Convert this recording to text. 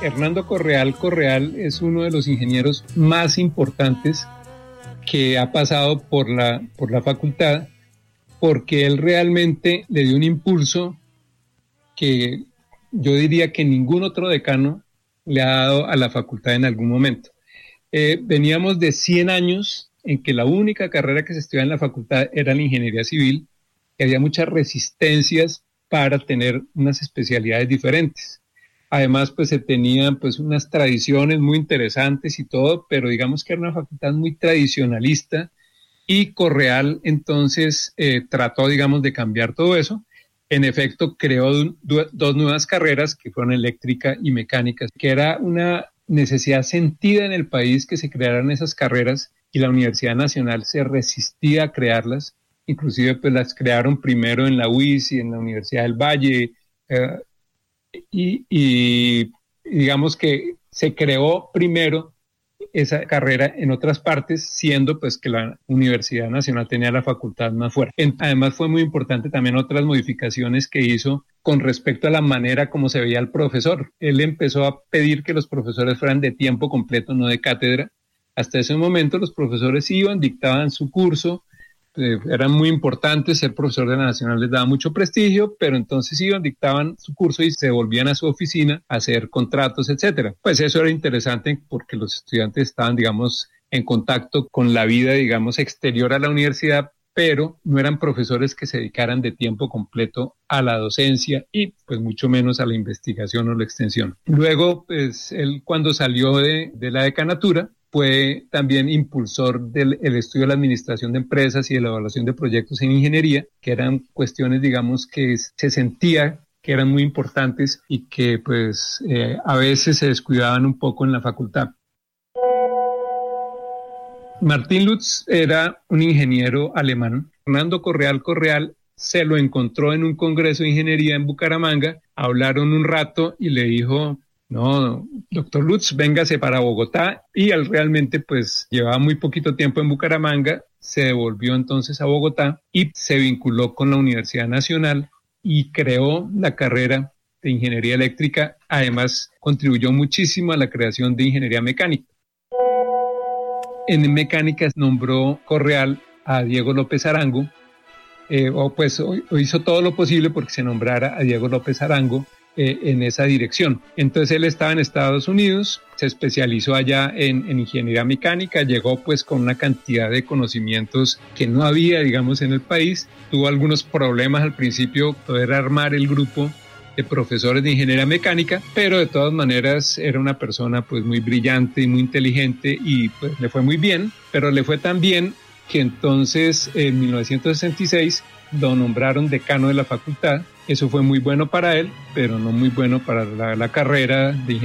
Hernando Correal es uno de los ingenieros más importantes que ha pasado por la facultad, porque él realmente le dio un impulso que yo diría que ningún otro decano le ha dado a la facultad en algún momento. Veníamos de 100 años en que la única carrera que se estudiaba en la facultad era la ingeniería civil, que había muchas resistencias para tener unas especialidades diferentes. Además, pues se tenían pues unas tradiciones muy interesantes y todo, pero digamos que era una facultad muy tradicionalista y Correal entonces trató, digamos, de cambiar todo eso. En efecto, creó dos nuevas carreras que fueron eléctrica y mecánica, que era una necesidad sentida en el país que se crearan esas carreras y la Universidad Nacional se resistía a crearlas. Inclusive pues las crearon primero en la UIS y en la Universidad del Valle, y digamos que se creó primero esa carrera en otras partes, siendo pues que la Universidad Nacional tenía la facultad más fuerte. Además fue muy importante también otras modificaciones que hizo con respecto a la manera como se veía el profesor. Él empezó a pedir que los profesores fueran de tiempo completo, no de cátedra. Hasta ese momento los profesores iban, dictaban su curso, eran muy importantes, ser profesor de la Nacional les daba mucho prestigio, pero entonces iban, dictaban su curso y se volvían a su oficina a hacer contratos, etcétera. Pues eso era interesante porque los estudiantes estaban, digamos, en contacto con la vida, digamos, exterior a la universidad, pero no eran profesores que se dedicaran de tiempo completo a la docencia y pues mucho menos a la investigación o la extensión. Luego, pues él cuando salió de la decanatura, fue también impulsor del estudio de la administración de empresas y de la evaluación de proyectos en ingeniería, que eran cuestiones, digamos, que se sentía que eran muy importantes y que pues a veces se descuidaban un poco en la facultad. Martín Lutz era un ingeniero alemán. Hernando Correal se lo encontró en un congreso de ingeniería en Bucaramanga, hablaron un rato y le dijo: no, doctor Lutz, véngase para Bogotá, y él realmente pues llevaba muy poquito tiempo en Bucaramanga, se devolvió entonces a Bogotá y se vinculó con la Universidad Nacional y creó la carrera de ingeniería eléctrica. Además, contribuyó muchísimo a la creación de ingeniería mecánica. En mecánica nombró Correal a Diego López Arango, hizo todo lo posible porque se nombrara a Diego López Arango en esa dirección. Entonces él estaba en Estados Unidos, se especializó allá en ingeniería mecánica, llegó pues con una cantidad de conocimientos que no había, digamos, en el país. Tuvo algunos problemas al principio poder armar el grupo de profesores de ingeniería mecánica, pero de todas maneras era una persona pues muy brillante y muy inteligente y pues le fue muy bien, pero le fue tan bien que entonces en 1966 lo nombraron decano de la facultad. Eso fue muy bueno para él, pero no muy bueno para la carrera de ingeniería